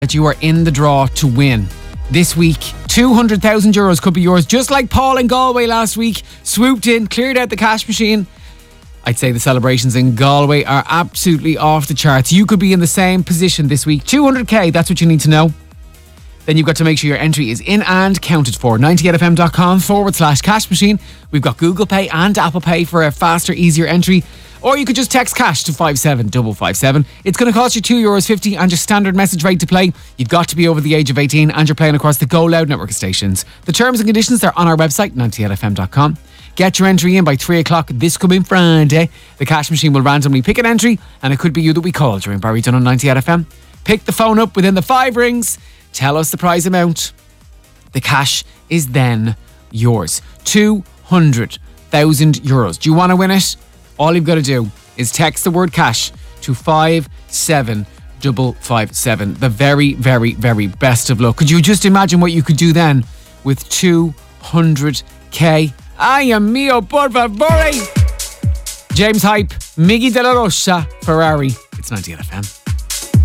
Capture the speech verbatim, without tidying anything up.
that you are in the draw to win. This week, two hundred thousand euros could be yours, just like Paul in Galway last week swooped in, cleared out the cash machine. I'd say the celebrations in Galway are absolutely off the charts. You could be in the same position this week. two hundred k, that's what you need to know. Then you've got to make sure your entry is in and counted for. ninety-eight fm.com forward slash cash machine. We've got Google Pay and Apple Pay for a faster, easier entry. Or you could just text cash to five seven five five seven. It's going to cost you two euros fifty and your standard message rate to play. You've got to be over the age of eighteen and you're playing across the Go Loud network of stations. The terms and conditions are on our website, ninety-eight f m dot com. Get your entry in by three o'clock this coming Friday. The cash machine will randomly pick an entry and it could be you that we call during Barry Done on ninety-eight F M. Pick the phone up within the five rings. Tell us the prize amount. The cash is then yours. two hundred thousand euros. Do you want to win it? All you've got to do is text the word cash to five seven five five seven. The very, very, very best of luck. Could you just imagine what you could do then with two hundred k? Ay, mio, por favore. James Hype, Miggy de la Rosa, Ferrari. It's ninety-eight F M.